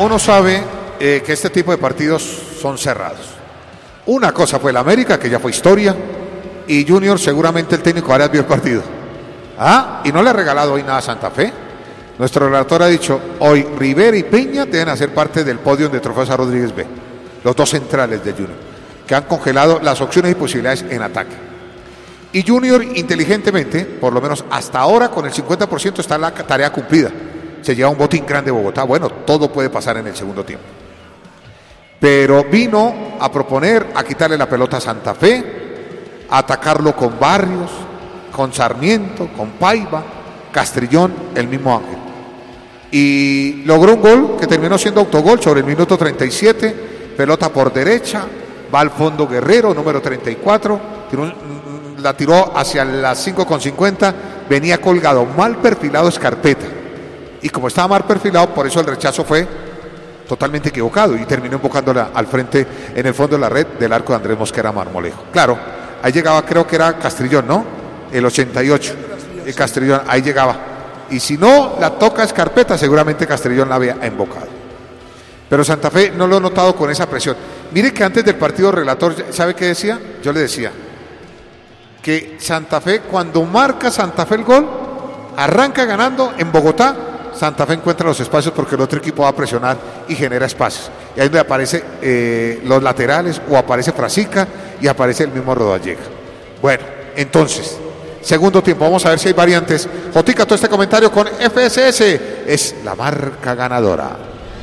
uno sabe que este tipo de partidos son cerrados. Una cosa fue el América, que ya fue historia, y Junior seguramente el técnico Arias vio el partido. Y no le ha regalado hoy nada a Santa Fe. Nuestro relator ha dicho, hoy Rivera y Peña deben hacer parte del podio de Trofeo César Rodríguez B, los dos centrales de Junior, que han congelado las opciones y posibilidades en ataque. Y Junior, inteligentemente, por lo menos hasta ahora, con el 50% está la tarea cumplida. Se lleva un botín grande de Bogotá. Bueno, todo puede pasar en el segundo tiempo. Pero vino a proponer, a quitarle la pelota a Santa Fe, a atacarlo con Barrios, con Sarmiento, con Paiva, Castrillón, el mismo Ángel. Y logró un gol que terminó siendo autogol sobre el minuto 37, pelota por derecha, va al fondo Guerrero, número 34, la tiró hacia las 5:50, venía colgado, mal perfilado Escarpeta. Y como estaba mal perfilado, por eso el rechazo fue totalmente equivocado y terminó invocándola al frente, en el fondo de la red del arco de Andrés Mosquera Marmolejo. Claro, ahí llegaba, creo que era Castrillón, ¿no? El 88, el Castrillón, ahí llegaba. Y si no la toca Escarpeta, seguramente Castrillón la había embocado. Pero Santa Fe no lo he notado con esa presión. Mire que antes del partido relator, ¿sabe qué decía? Yo le decía que Santa Fe, cuando marca Santa Fe el gol, arranca ganando en Bogotá, Santa Fe encuentra los espacios porque el otro equipo va a presionar y genera espacios. Y ahí donde aparece los laterales, o aparece Frasica y aparece el mismo Rodallega. Bueno, entonces, segundo tiempo, vamos a ver si hay variantes. Jotica, todo este comentario con FSS, es la marca ganadora.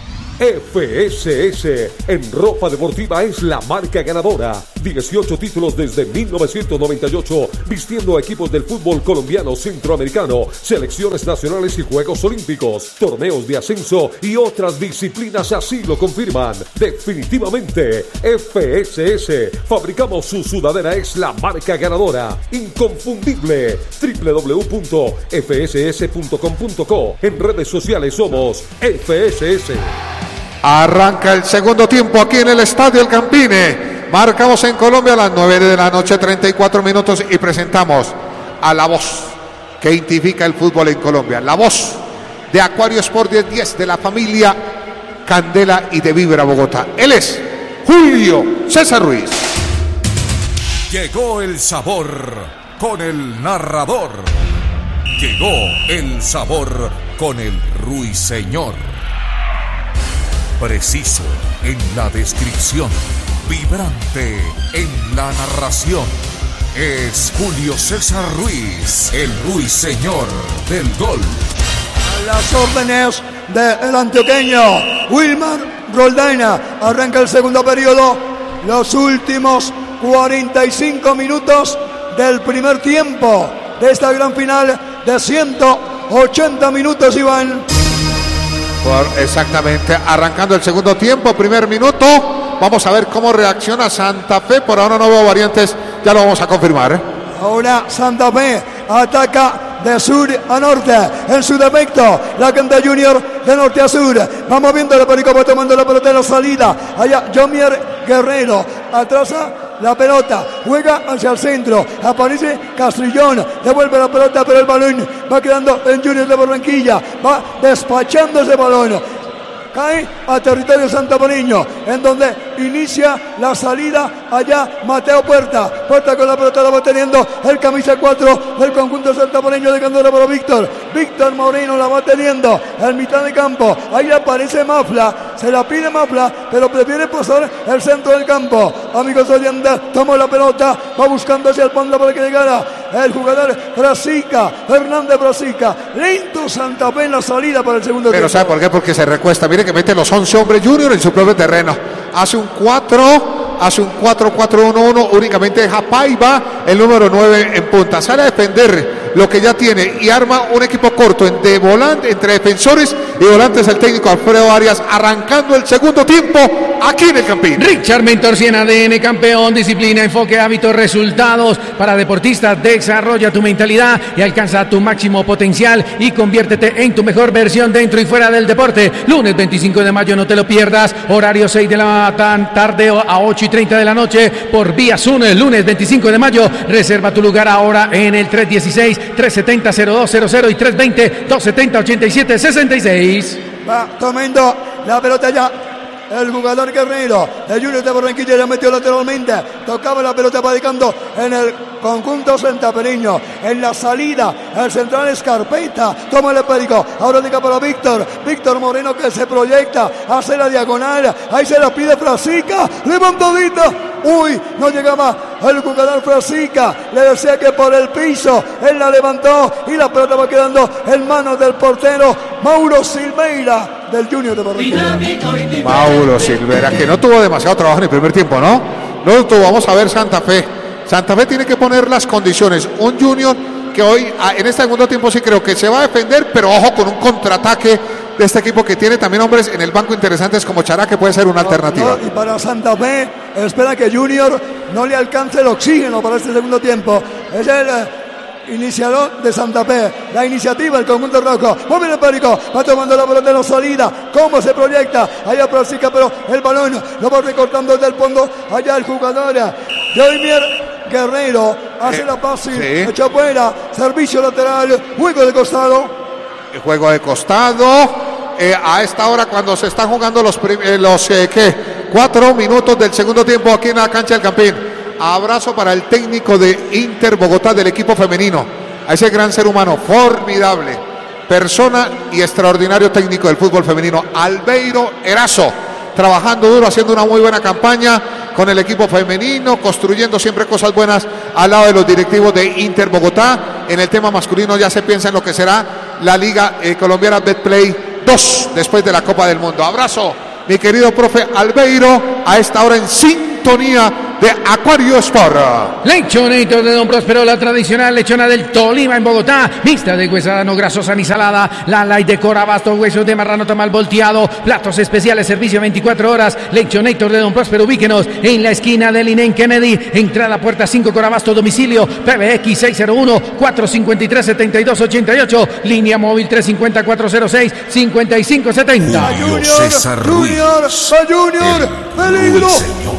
FSS en ropa deportiva es la marca ganadora. 18 títulos desde 1998, vistiendo a equipos del fútbol colombiano, centroamericano, selecciones nacionales y Juegos Olímpicos, torneos de ascenso y otras disciplinas así lo confirman. Definitivamente, FSS, fabricamos su sudadera, es la marca ganadora, inconfundible. www.fss.com.co. En redes sociales somos FSS. Arranca el segundo tiempo aquí en el Estadio El Campine. Marcamos en Colombia a las 9 de la noche, 34 minutos, y presentamos a la voz que identifica el fútbol en Colombia. La voz de Acuario Sport 1010, de la familia Candela y de Vibra Bogotá. Él es Julio César Ruiz. Llegó el sabor con el narrador. Llegó el sabor con el Ruiseñor. Preciso en la descripción, vibrante en la narración. Es Julio César Ruiz, el Ruiseñor del gol. A las órdenes del antioqueño Wilmar Roldana. Arranca el segundo periodo. Los últimos 45 minutos del primer tiempo de esta gran final de 180 minutos, Iván. Exactamente, arrancando el segundo tiempo, primer minuto. Vamos a ver cómo reacciona Santa Fe. Por ahora no veo variantes, ya lo vamos a confirmar. Ahora Santa Fe ataca de sur a norte, en su defecto la Canta Junior de norte a sur. Vamos viendo la Pericopa tomando la pelota de la salida. Allá Jomier Guerrero atrasa la pelota, juega hacia el centro, aparece Castrillón, devuelve la pelota, pero el balón va quedando en Junior de Barranquilla, va despachando ese balón, cae a territorio santapareño, en donde inicia la salida allá Mateo Puerta con la pelota, la va teniendo el camisa 4 del conjunto santapareño, de Candela para Víctor Moreno, la va teniendo en mitad de campo, ahí aparece Mafla, se la pide Mafla, pero prefiere pasar el centro del campo. Amigos oyentes, toma la pelota, va buscando hacia el fondo para que llegara el jugador Hernández Brasica. Lento Santa Fe en la salida para el segundo tiempo. Pero ¿sabe por qué? Porque se recuesta. Mire que mete los 11 hombres Junior en su propio terreno. Hace un 4-4-1-1, únicamente deja Paiva, el número 9 en punta. Sale a defender lo que ya tiene y arma un equipo corto entre defensores y volantes. El técnico Alfredo Arias, arrancando el segundo tiempo aquí en el Campín. Richard Mentor, 100 ADN, campeón, disciplina, enfoque, hábitos, resultados. Para deportistas, desarrolla tu mentalidad y alcanza tu máximo potencial y conviértete en tu mejor versión dentro y fuera del deporte. Lunes 25 de mayo, no te lo pierdas. Horario 6 de la tarde a 8:30 de la noche por vía Zoom. El lunes 25 de mayo, reserva tu lugar ahora en el 316-370-0200 y 320-270-8766. Va tomando la pelota ya. El jugador Guerrero de Junior de Barranquilla ya metió lateralmente. Tocaba la pelota padecando en el conjunto santapereño. En la salida, el central Escarpeta. Toma el perico. Ahora diga para Víctor. Víctor Moreno que se proyecta. Hace la diagonal. Ahí se la pide Frasica. Levantadita. Uy, no llegaba el jugador Frasica. Le decía que por el piso. Él la levantó y la pelota va quedando en manos del portero Mauro Silveira del Junior de Barranquilla. Mauro Silveira, que no tuvo demasiado trabajo en el primer tiempo, ¿no? No lo tuvo. Vamos a ver Santa Fe. Santa Fe tiene que poner las condiciones. Un Junior que hoy, en este segundo tiempo, sí creo que se va a defender, pero ojo con un contraataque de este equipo que tiene también hombres en el banco interesantes como Chará, que puede ser una alternativa. Y para Santa Fe, espera que Junior no le alcance el oxígeno para este segundo tiempo. Es el iniciador de Santa Fe, la iniciativa, el conjunto rojo. Muy bien el perico, va tomando la pelota de la salida. Cómo se proyecta, allá Frasica, pero el balón lo va recortando desde el fondo. Allá el jugador Joimier Guerrero hace la fácil, sí. Echa fuera, servicio lateral, juego de costado. Juego de costado. A esta hora, cuando se están jugando los 4 minutos del segundo tiempo aquí en la cancha del Campín. Abrazo para el técnico de Inter Bogotá del equipo femenino, a ese gran ser humano, formidable, persona y extraordinario técnico del fútbol femenino, Albeiro Erazo, trabajando duro, haciendo una muy buena campaña con el equipo femenino, construyendo siempre cosas buenas al lado de los directivos de Inter Bogotá. En el tema masculino ya se piensa en lo que será la Liga Colombiana Betplay 2 después de la Copa del Mundo. Abrazo, mi querido profe Albeiro, a esta hora en sintonía de Aquario Sport. Lechonator de Don Próspero, la tradicional lechona del Tolima en Bogotá, mixta de huesada no grasosa ni salada, la light de Corabasto, huesos de marrano tamal volteado, platos especiales, servicio 24 horas. Lechonator de Don Próspero, ubíquenos en la esquina del Inén Kennedy, entrada puerta 5 Corabasto, domicilio PBX 601-453-7288, línea móvil 350-406-5570. Julio César Ruiz, Junior, peligro.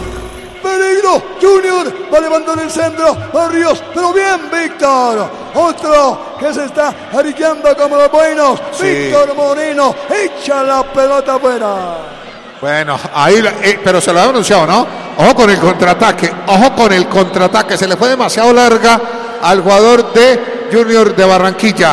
Peligro, Junior, va levantando el centro, Barrios, pero bien Víctor, otro que se está ariqueando como los buenos, sí. Víctor Moreno, echa la pelota afuera. Bueno, ahí, pero se lo había anunciado, ¿no? Ojo con el contraataque, se le fue demasiado larga al jugador de Junior de Barranquilla.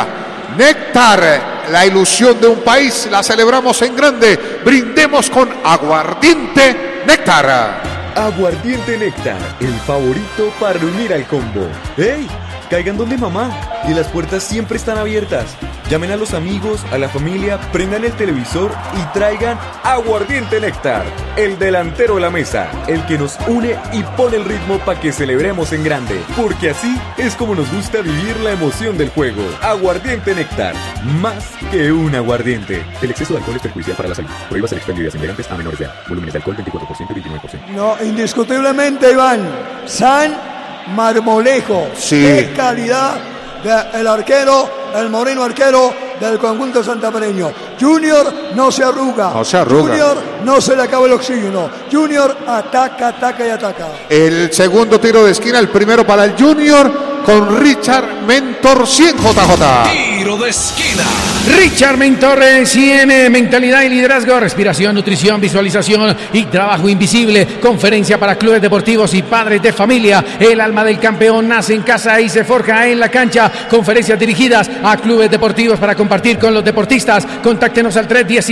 Néctar, la ilusión de un país, la celebramos en grande, brindemos con aguardiente Néctar. Aguardiente Néctar, el favorito para unir al combo. ¡Ey! Caigan donde mamá, y las puertas siempre están abiertas. Llamen a los amigos, a la familia, prendan el televisor y traigan Aguardiente Néctar, el delantero de la mesa, el que nos une y pone el ritmo para que celebremos en grande, porque así es como nos gusta vivir la emoción del juego. Aguardiente Néctar, más que un aguardiente. El exceso de alcohol es perjudicial para la salud. Prohíbas el expendio de embriagantes a menores de edad. Volúmenes de alcohol 24% y 29%. No, indiscutiblemente, Iván, San Marmolejo, sí. Qué calidad del arquero, el moreno arquero del conjunto santapereño. Junior no se arruga. Junior no se le acaba el oxígeno. Junior ataca y ataca. El segundo tiro de esquina, el primero para el Junior con Richard Mentor 100 JJ. Tiro de esquina. Richard Mentor 100, mentalidad y liderazgo, respiración, nutrición, visualización y trabajo invisible. Conferencia para clubes deportivos y padres de familia. El alma del campeón nace en casa y se forja en la cancha. Conferencias dirigidas a clubes deportivos para compartir con los deportistas. Contáctenos al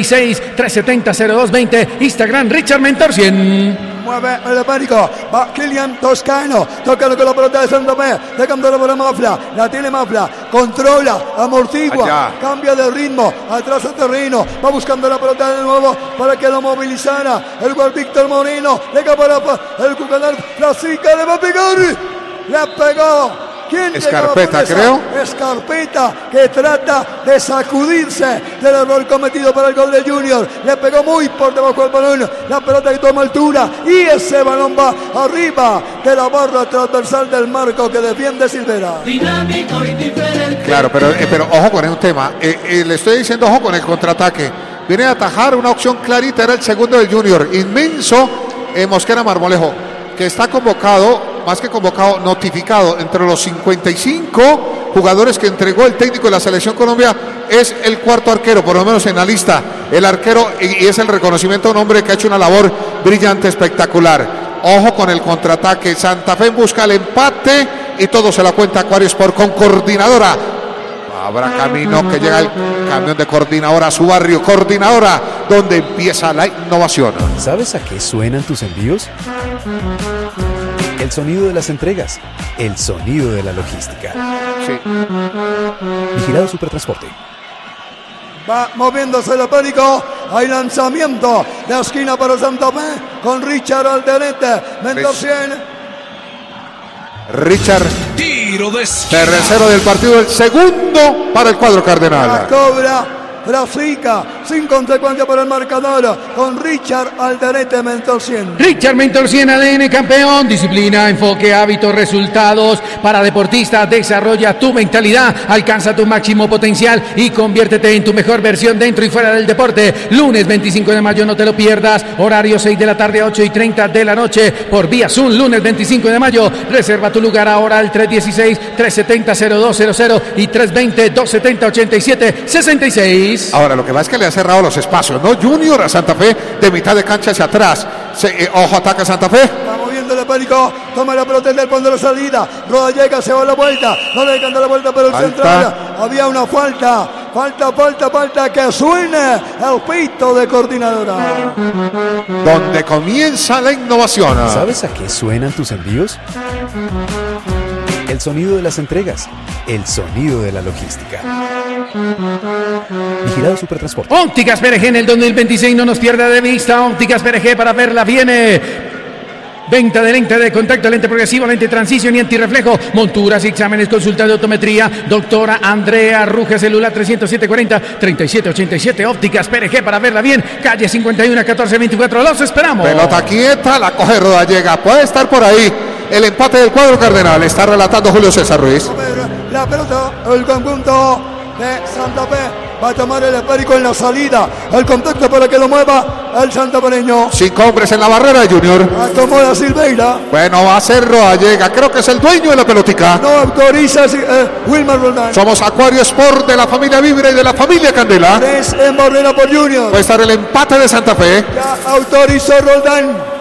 316-370-0220. Instagram Richard Mentor 100. Mueve el pánico, va Kilian Toscano, tócalo con la pelota de Santa Fe, dejándolo para Mafla, la tiene Mafla, controla, amortigua, allá. Cambia de ritmo, atrás al terreno, va buscando la pelota de nuevo para que lo movilizara, el gol Víctor Moreno, llega para el jugador Frasica, le va a pegar, le pegó. ¿Quién Escarpeta, creo? Escarpeta, que trata de sacudirse del error cometido para el gol de Junior. Le pegó muy por debajo del balón. La pelota que toma altura. Y ese balón va arriba de la barra transversal del marco que defiende Silvera. Dinámico y diferente. Claro, pero ojo con un tema. Le estoy diciendo ojo con el contraataque. Viene a atajar una opción clarita. Era el segundo del Junior. Inmenso Mosquera Marmolejo, que está convocado, más que convocado, notificado entre los 55 jugadores que entregó el técnico de la Selección Colombia, es el cuarto arquero, por lo menos en la lista. El arquero, y es el reconocimiento de un hombre que ha hecho una labor brillante, espectacular. Ojo con el contraataque. Santa Fe busca el empate y todo se la cuenta Aquariosport con Coordinadora. Habrá camino, que llega el camión de Coordinadora a su barrio. Coordinadora, donde empieza la innovación. ¿Sabes a qué suenan tus envíos? El sonido de las entregas, el sonido de la logística. Sí. Vigilado Supertransporte. Va moviéndose el esférico. Hay lanzamiento de esquina para Santa Fe con Richard Alderete. Mendocien. Richard, Tiro de tercero del partido, el segundo para el cuadro cardenal. La cobra Brasica, sin consecuencia para el marcador, con Richard Alderete Mentorcien. Richard Mentorcien, ADN campeón, disciplina, enfoque, hábitos, resultados. Para deportistas, desarrolla tu mentalidad, alcanza tu máximo potencial y conviértete en tu mejor versión dentro y fuera del deporte. Lunes 25 de mayo, no te lo pierdas, horario 6 de la tarde a 8:30 de la noche, por vía Zoom, lunes 25 de mayo. Reserva tu lugar ahora al 316-370-0200 y 320-270-8766. Ahora, lo que va es que le ha cerrado los espacios, ¿no? Junior a Santa Fe de mitad de cancha hacia atrás. Ojo, ataca Santa Fe. Va moviendo el esférico, toma la pelota del fondo de la salida. Roda llega, se va a la vuelta. No le dejan dar la vuelta, pero el central. Había una falta. Falta, que suene el pito de Coordinadora. Donde comienza la innovación. ¿Sabes a qué suenan tus envíos? El sonido de las entregas, el sonido de la logística. Vigilado Supertransporte. Ópticas PRG en el 2026, no nos pierda de vista. Ópticas PRG, para verla viene. Venta de lente de contacto, lente progresivo, lente transición y antirreflejo. Monturas y exámenes, consulta de optometría. Doctora Andrea Ruja, celular 307-40-3787. Ópticas PRG, para verla bien. Calle 51-1424. Los esperamos. Pelota quieta, la coge Rodallega. Puede estar por ahí el empate del cuadro cardenal. Está relatando Julio César Ruiz. La pelota, el conjunto de Santa Fe va a tomar el esférico en la salida. El contacto para que lo mueva el santafereño. 5 hombres en la barrera de Junior. Acomoda Silveira. Bueno, va a ser Rodallega. Creo que es el dueño de la pelotica. No autoriza Wilmar Roldán. Somos Aquariosport, de la familia Vibra y de la familia Candela. 3 en barrera por Junior. Puede estar el empate de Santa Fe. Ya autorizó Roldán.